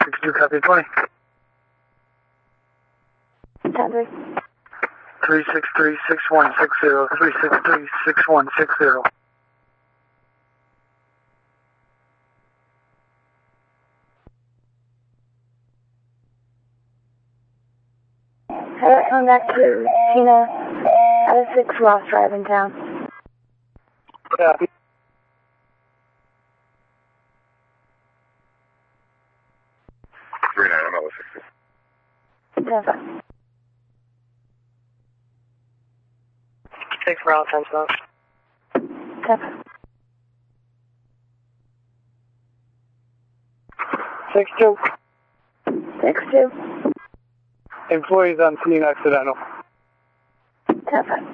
62, copy 20. 10-3. 363-6160, 363-6160. Coming back to Tina, out of 6 Ross Drive in town. Copy. I'm out with 60. 10-5. 6 Ross, 10 smoke. 10-5. 6-2. 6-2. Employees on scene accidental. 10-5.